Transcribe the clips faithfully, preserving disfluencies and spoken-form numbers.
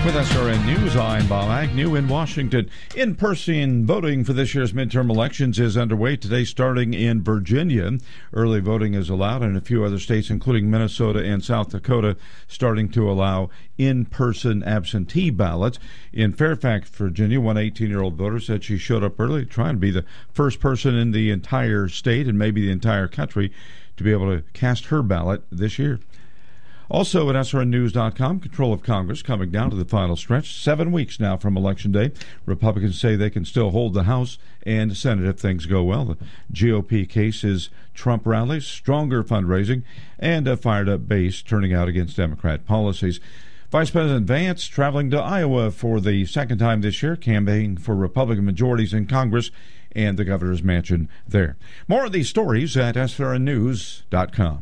With S R N News, I'm Bob Agnew in Washington. In-person voting for this year's midterm elections is underway today, starting in Virginia. Early voting is allowed in a few other states, including Minnesota and South Dakota, starting to allow in-person absentee ballots. In Fairfax, Virginia, one eighteen-year-old voter said she showed up early, trying to be the first person in the entire state and maybe the entire country to be able to cast her ballot this year. Also at S R N news dot com, control of Congress coming down to the final stretch. Seven weeks now from Election Day. Republicans say they can still hold the House and Senate if things go well. The G O P case is Trump rallies, stronger fundraising, and a fired-up base turning out against Democrat policies. Vice President Vance traveling to Iowa for the second time this year, campaigning for Republican majorities in Congress and the governor's mansion there. More of these stories at S R N news dot com.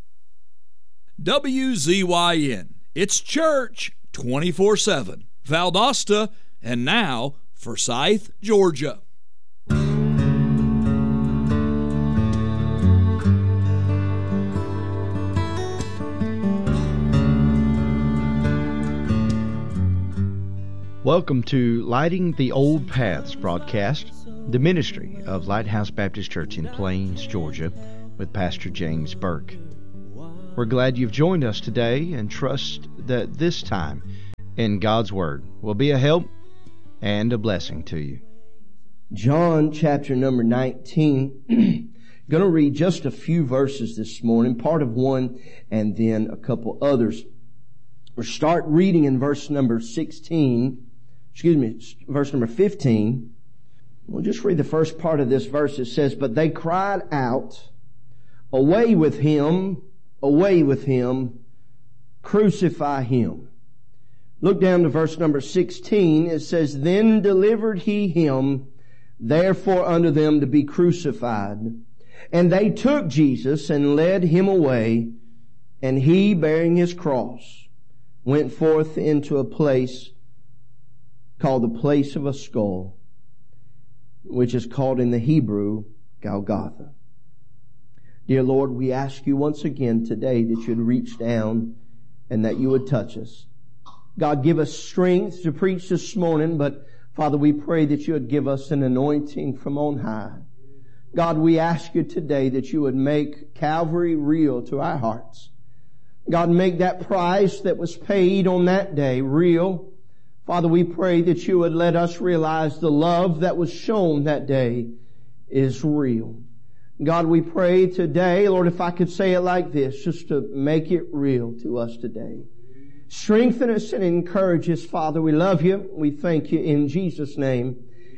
W Z Y N. It's church twenty-four seven. Valdosta, and now Forsyth, Georgia. Welcome to Lighting the Old Paths broadcast, the ministry of Lighthouse Baptist Church in Plains, Georgia, with Pastor James Burke. We're glad you've joined us today and trust that this time in God's Word will be a help and a blessing to you. John chapter number nineteen. Going to read just a few verses this morning, part of one and then a couple others. We'll start reading in verse number sixteen, excuse me, verse number fifteen. We'll just read the first part of this verse. It says, "But they cried out, 'Away with him! Away with him, crucify him.'" Look down to verse number sixteen. It says, "Then delivered he him, therefore unto them to be crucified. And they took Jesus and led him away, and he, bearing his cross, went forth into a place called the place of a skull, which is called in the Hebrew Golgotha." Dear Lord, we ask you once again today that you'd reach down and that you would touch us. God, give us strength to preach this morning, but Father, we pray that you would give us an anointing from on high. God, we ask you today that you would make Calvary real to our hearts. God, make that price that was paid on that day real. Father, we pray that you would let us realize the love that was shown that day is real. God, we pray today, Lord, if I could say it like this, just to make it real to us today. Strengthen us and encourage us, Father. We love you. We thank you in Jesus' name.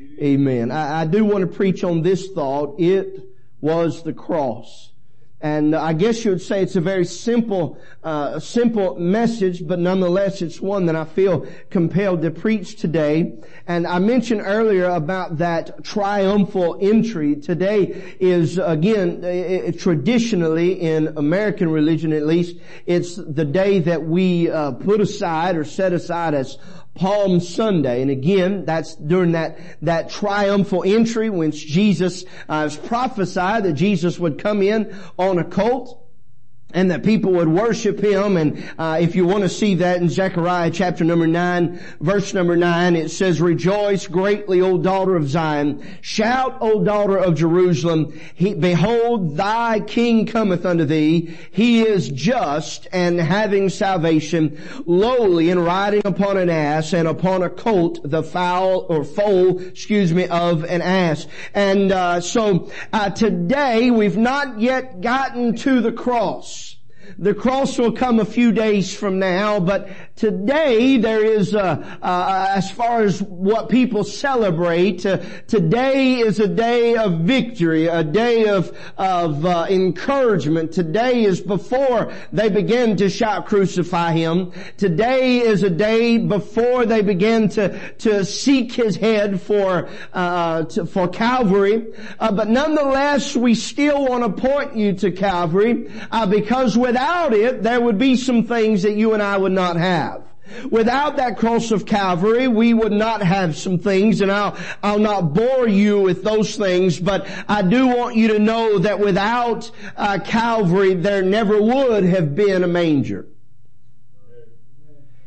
Amen. I, I do want to preach on this thought. It was the cross. And I guess you would say it's a very simple, uh, simple message, but nonetheless it's one that I feel compelled to preach today. And I mentioned earlier about that triumphal entry. Today is, again, it, traditionally in American religion at least, it's the day that we uh, put aside or set aside as Palm Sunday. And again, that's during that, that triumphal entry when Jesus uh, was prophesied that Jesus would come in on a colt and that people would worship him. And uh, if you want to see that in Zechariah chapter number nine, verse number nine, it says, "Rejoice greatly, O daughter of Zion. Shout, O daughter of Jerusalem. He, behold, thy king cometh unto thee. He is just and having salvation, lowly and riding upon an ass, and upon a colt, the foal or foal, excuse me, of an ass." And uh, so uh, today we've not yet gotten to the cross. The cross will come a few days from now, but today there is, uh, uh, as far as what people celebrate, uh, today is a day of victory, a day of, of, uh, encouragement. Today is before they begin to shout, "Crucify him." Today is a day before they begin to, to seek his head for, uh, to, for Calvary. Uh, but nonetheless, we still want to point you to Calvary, uh, because without it, there would be some things that you and I would not have. Without that cross of Calvary, we would not have some things, and I'll, I'll not bore you with those things, but I do want you to know that without uh, Calvary, there never would have been a manger.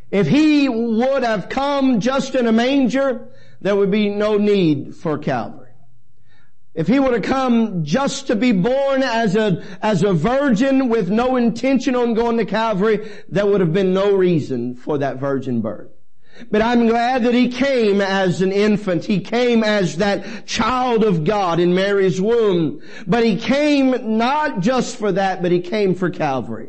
If He would have come just in a manger, there would be no need for Calvary. If He would have come just to be born as a, as a virgin with no intention on going to Calvary, there would have been no reason for that virgin birth. But I'm glad that He came as an infant. He came as that child of God in Mary's womb. But He came not just for that, but He came for Calvary.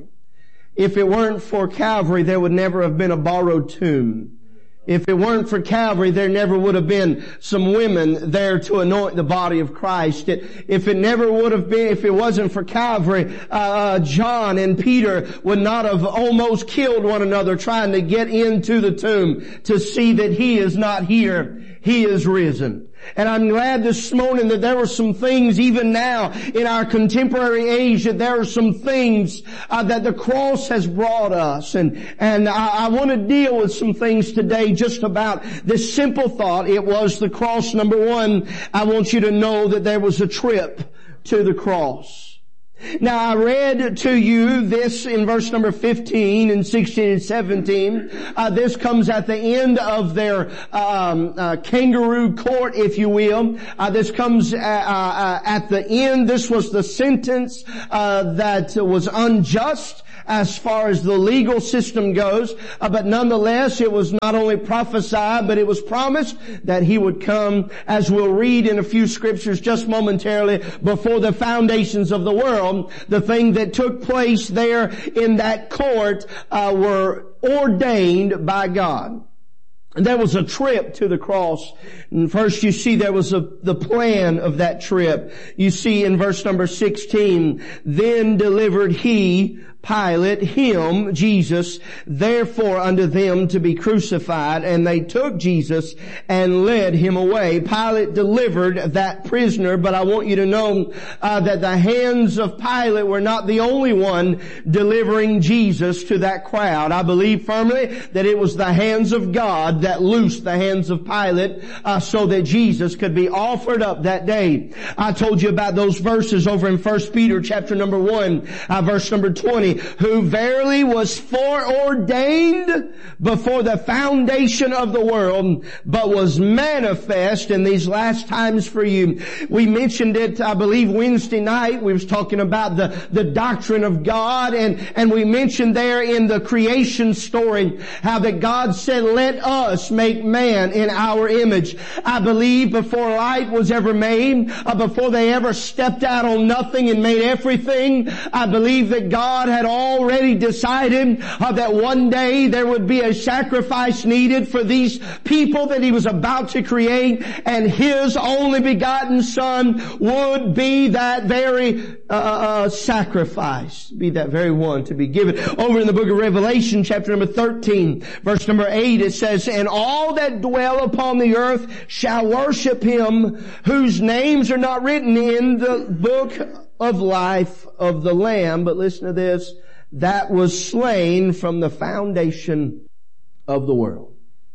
If it weren't for Calvary, there would never have been a borrowed tomb. If it weren't for Calvary, there never would have been some women there to anoint the body of Christ. It, if it never would have been, if it wasn't for Calvary, uh, John and Peter would not have almost killed one another trying to get into the tomb to see that He is not here. He is risen. And I'm glad this morning that there were some things even now in our contemporary age, that there are some things uh, that the cross has brought us. And, and I, I want to deal with some things today just about this simple thought. It was the cross. Number one, I want you to know that there was a trip to the cross. Now I read to you this in verse number fifteen and sixteen and seventeen. Uh, this comes at the end of their um, uh, kangaroo court, if you will. Uh, this comes uh, uh, at the end. This was the sentence uh, that was unjust as far as the legal system goes. Uh, but nonetheless, it was not only prophesied, but it was promised that He would come, as we'll read in a few scriptures just momentarily, before the foundations of the world. The thing that took place there in that court uh, were ordained by God. And there was a trip to the cross. And first you see there was a, the plan of that trip. You see in verse number sixteen, then delivered He, Pilate, Him, Jesus, therefore unto them to be crucified. And they took Jesus and led Him away. Pilate delivered that prisoner, but I want you to know uh, that the hands of Pilate were not the only one delivering Jesus to that crowd. I believe firmly that it was the hands of God that loosed the hands of Pilate uh, so that Jesus could be offered up that day. I told you about those verses over in First Peter chapter number one, uh, verse number twenty. Who verily was foreordained before the foundation of the world, but was manifest in these last times for you. We mentioned it, I believe, Wednesday night. We was talking about the, the doctrine of God, and, and we mentioned there in the creation story how that God said, let us make man in our image. I believe before light was ever made, uh, before they ever stepped out on nothing and made everything, I believe that God had already decided uh, that one day there would be a sacrifice needed for these people that He was about to create, and His only begotten Son would be that very uh, uh, sacrifice, be that very one to be given. Over in the book of Revelation, chapter number thirteen, verse number eight, it says, and all that dwell upon the earth shall worship Him, whose names are not written in the book of life of the Lamb. But listen to this, that was slain from the foundation of the world.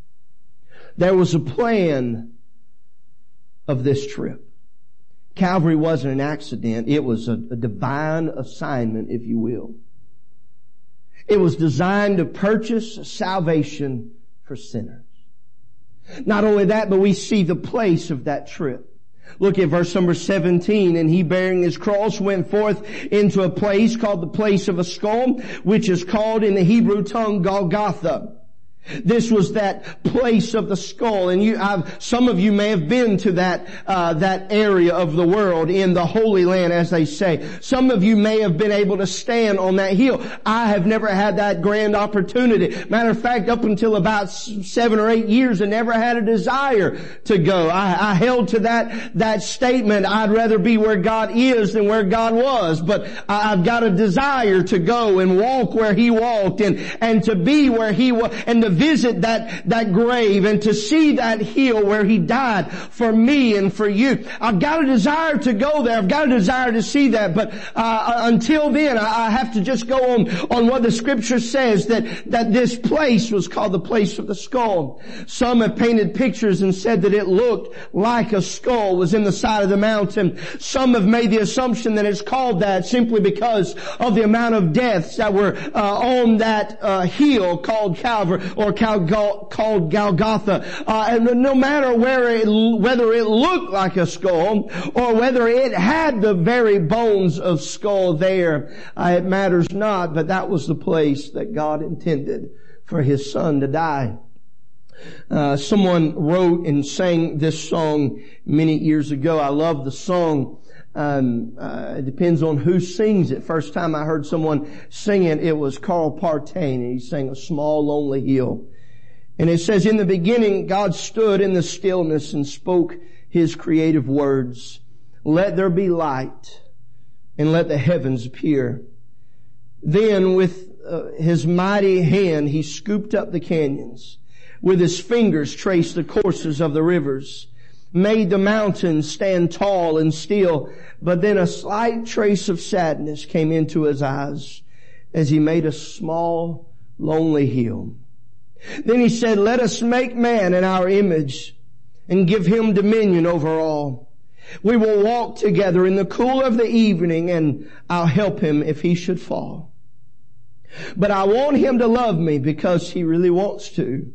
There was a plan of this trip. Calvary wasn't an accident. It was a, a divine assignment, if you will. It was designed to purchase salvation for sinners. Not only that, but we see the place of that trip. Look at verse number seventeen. And He, bearing His cross, went forth into a place called the place of a skull, which is called in the Hebrew tongue Golgotha. This was that place of the skull, and you, I've, some of you may have been to that uh, that area of the world in the Holy Land, as they say. Some of you may have been able to stand on that hill. I have never had that grand opportunity. Matter of fact, up until about seven or eight years, I never had a desire to go. I, I held to that that statement. I'd rather be where God is than where God was. But I, I've got a desire to go and walk where He walked, and and to be where He was, and to visit that, that grave and to see that hill where He died for me and for you. I've got a desire to go there. I've got a desire to see that. But uh, until then, I, I have to just go on, on what the Scripture says, that, that this place was called the place of the skull. Some have painted pictures and said that it looked like a skull was in the side of the mountain. Some have made the assumption that it's called that simply because of the amount of deaths that were uh, on that uh, hill called Calvary, or called Golgotha. Uh, and no matter where it, whether it looked like a skull or whether it had the very bones of skull there, uh, it matters not, but that was the place that God intended for His Son to die. Uh, someone wrote and sang this song many years ago. I love the song. Um, uh, it depends on who sings it. First time I heard someone sing it, it was Carl Partain, and he sang A Small Lonely Hill. And it says, in the beginning, God stood in the stillness and spoke His creative words. Let there be light, and let the heavens appear. Then with uh, His mighty hand, He scooped up the canyons. With His fingers traced the courses of the rivers. Made the mountains stand tall and still, but then a slight trace of sadness came into His eyes as He made a small, lonely hill. Then He said, let us make man in our image and give him dominion over all. We will walk together in the cool of the evening, and I'll help him if he should fall. But I want him to love me because he really wants to.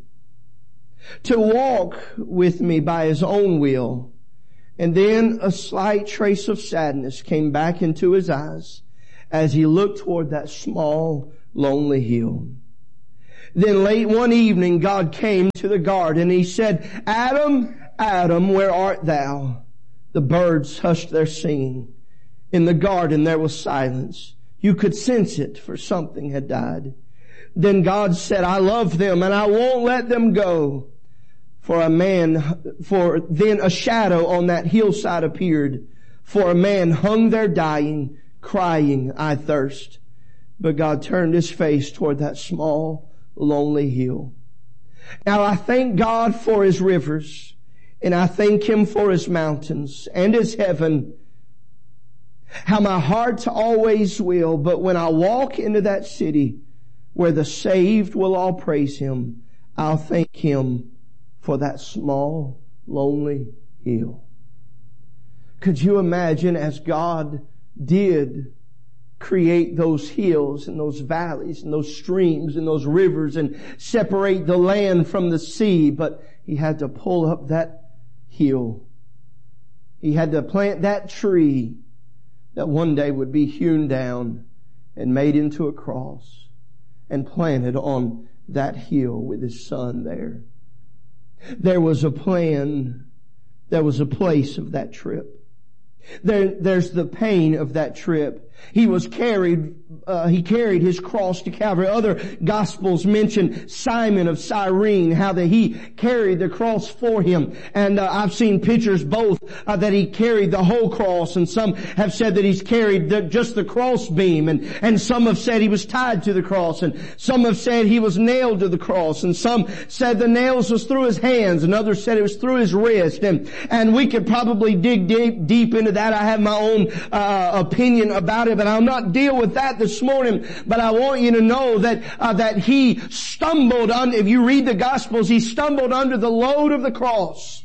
To walk with me by his own will. And then a slight trace of sadness came back into his eyes as he looked toward that small, lonely hill. Then late one evening, God came to the garden and He said, Adam, Adam, where art thou? The birds hushed their singing. In the garden there was silence. You could sense it, for something had died. Then God said, I love them and I won't let them go. For a man, for then a shadow on that hillside appeared. For a man hung there dying, crying, I thirst. But God turned His face toward that small, lonely hill. Now I thank God for His rivers, and I thank Him for His mountains and His heaven. How my heart always will, but when I walk into that city where the saved will all praise Him, I'll thank Him for that small, lonely hill. Could you imagine, as God did create those hills and those valleys and those streams and those rivers and separate the land from the sea, but He had to pull up that hill. He had to plant that tree that one day would be hewn down and made into a cross and planted on that hill with His Son there. There was a plan. There was a place of that trip. There, there's the pain of that trip. He was carried, uh, he carried His cross to Calvary. Other Gospels mention Simon of Cyrene, how that he carried the cross for him. And uh, I've seen pictures both uh, that he carried the whole cross, and some have said that he's carried the, just the cross beam, and, and some have said he was tied to the cross, and some have said he was nailed to the cross, and some said the nails was through his hands, and others said it was through his wrist. And, and we could probably dig deep, deep into that. I have my own uh, opinion about it, but I'll not deal with that this morning. But I want you to know that uh, that he stumbled under, if you read the Gospels, he stumbled under the load of the cross.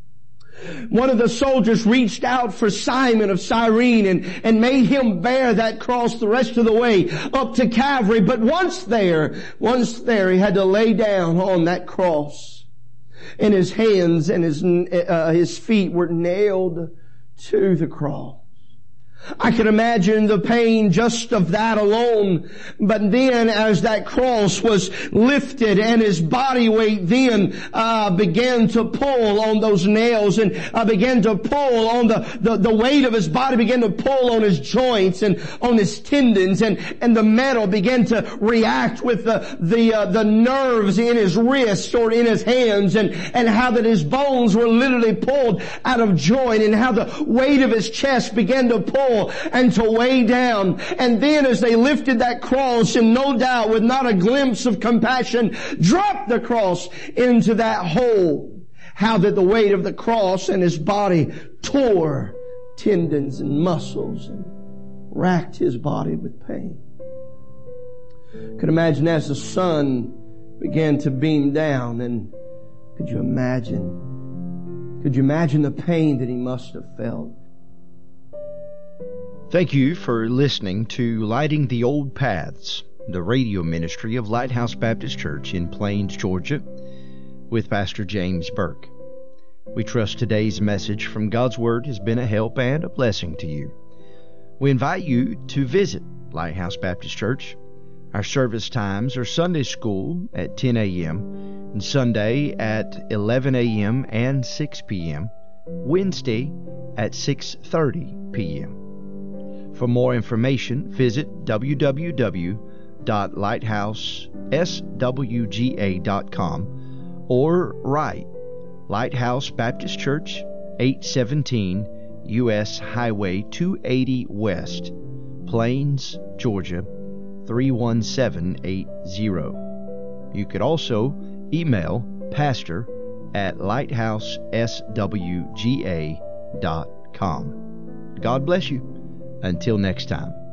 One of the soldiers reached out for Simon of Cyrene and, and made him bear that cross the rest of the way up to Calvary. But once there, once there, he had to lay down on that cross. And his hands and his, uh, his feet were nailed to the cross. I can imagine the pain just of that alone. But then as that cross was lifted and his body weight then uh, began to pull on those nails and uh, began to pull on the, the, the weight of his body began to pull on his joints and on his tendons, and, and the metal began to react with the, the, uh, the nerves in his wrists or in his hands, and, and how that his bones were literally pulled out of joint, and how the weight of his chest began to pull and to weigh down. And then as they lifted that cross, and no doubt with not a glimpse of compassion, dropped the cross into that hole, how that the weight of the cross and his body tore tendons and muscles and racked his body with pain. Could imagine as the sun began to beam down, and could you imagine, could you imagine the pain that he must have felt? Thank you for listening to Lighting the Old Paths. the radio ministry of Lighthouse Baptist Church in Plains, Georgia, with Pastor James Burke. We trust today's message from God's Word has been a help and a blessing to you. We invite you to visit Lighthouse Baptist Church. Our service times are Sunday school at ten a.m. and Sunday at eleven a.m. and six p.m., Wednesday at six thirty p.m. For more information, visit w w w dot lighthouse s w g a dot com or write Lighthouse Baptist Church, eight seventeen U S Highway two eighty West, Plains, Georgia, three one seven eight zero. You could also email pastor at lighthouse s w g a dot com. God bless you. Until next time.